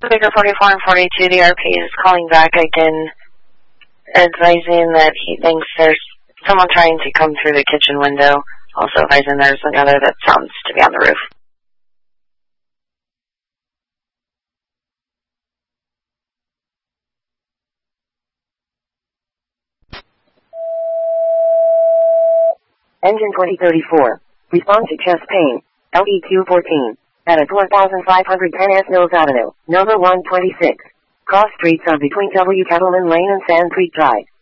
Baker 44 and 42, the RP is calling back again, advising that he thinks there's someone trying to come through the kitchen window. Also advising there's another that sounds to be on the roof. Engine 2034. Respond to chest pain. LEQ 14. At a 4510 S Mills Avenue, number 126. Cross streets are between W. Cattleman Lane and Sand Creek Drive.